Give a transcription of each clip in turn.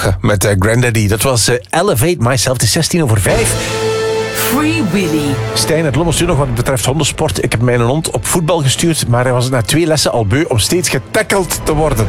lachen met Grandaddy. Dat was Elevate Myself. Het is 5:16. Free Willy. Stijn, het Lommel stuurt nog wat betreft hondensport. Ik heb mijn hond op voetbal gestuurd, maar hij was na 2 lessen al beu om steeds getackeld te worden.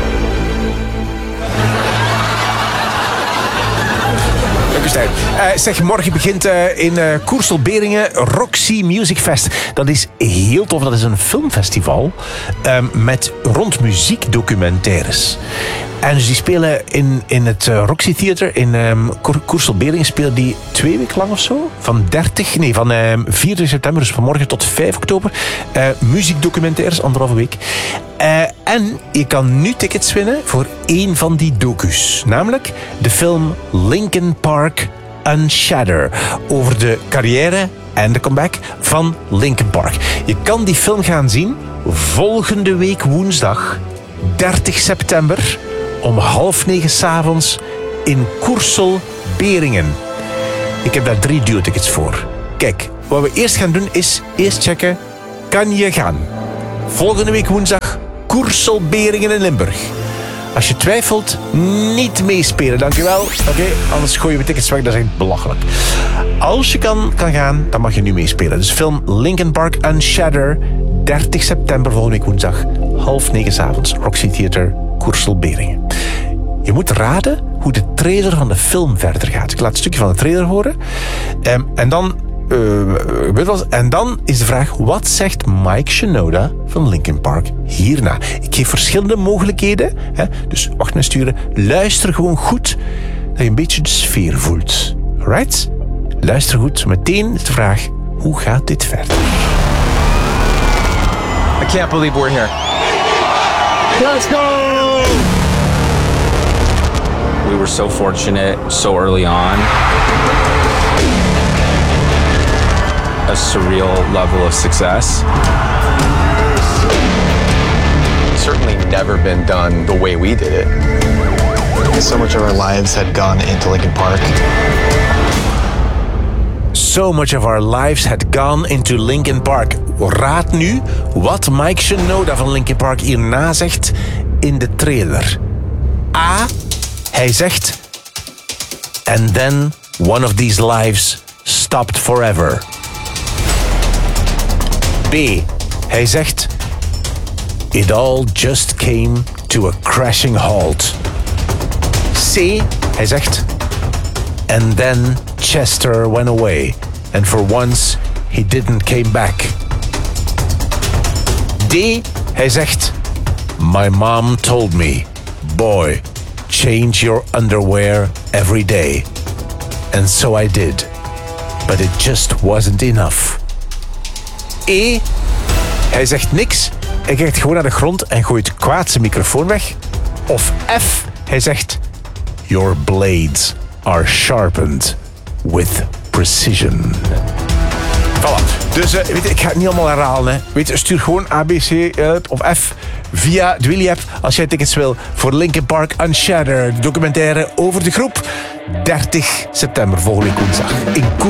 Zeg, morgen begint in Coersel-Beringen Roxy Music Fest. Dat is heel tof. Dat is een filmfestival met rond muziekdocumentaires. En dus die spelen in het Roxy Theater in Coersel-Beringen. Spelen die 2 weken lang of zo. Van 4 september, dus van morgen tot 5 oktober. Muziekdocumentaires, 1,5 week. En je kan nu tickets winnen voor 1 van die docus. Namelijk de film Linkin Park Unshatter. Over de carrière en de comeback van Linkin Park. Je kan die film gaan zien volgende week woensdag, 30 september... om 8:30 s'avonds in Coersel-Beringen. Ik heb daar 3 duurtickets voor. Kijk, wat we eerst gaan doen is eerst checken, kan je gaan? Volgende week woensdag, Coersel-Beringen in Limburg. Als je twijfelt, niet meespelen, dankjewel. Oké, anders gooien we tickets weg, dat is echt belachelijk. Als je kan gaan, dan mag je nu meespelen. Dus film Linkin Park Unshatter, 30 september, volgende week woensdag, 8:30 s'avonds, Roxy Theater, Coersel-Beringen. Je moet raden hoe de trailer van de film verder gaat. Ik laat een stukje van de trailer horen. En dan is de vraag, wat zegt Mike Shinoda van Linkin Park hierna? Ik geef verschillende mogelijkheden. Dus wacht met sturen. Luister gewoon goed, dat je een beetje de sfeer voelt. Alright? Luister goed. Meteen is de vraag, hoe gaat dit verder? I can't believe we're here. Let's go! We were so fortunate so early on. A surreal level of success. Certainly never been done the way we did it. So much of our lives had gone into Linkin Park. So much of our lives had gone into Linkin Park. Raad nu wat Mike Shinoda van Linkin Park hierna zegt in de trailer. A. Hij zegt... And then one of these lives stopped forever. B. Hij zegt... It all just came to a crashing halt. C. Hij zegt... And then Chester went away. And for once, he didn't came back. D. Hij zegt... My mom told me... Boy, change your underwear every day. And so I did. But it just wasn't enough. E. Hij zegt niks. Hij kijkt gewoon naar de grond en gooit kwaad zijn microfoon weg. Of F. Hij zegt... Your blades are sharpened with precision. Voilà. Dus weet je, ik ga het niet allemaal herhalen. Hè. Weet je, stuur gewoon A, B, C of F via de Willy-app als jij tickets wil voor Linkin Park Unshatter, de documentaire over de groep. 30 september, volgende week woensdag in Koer.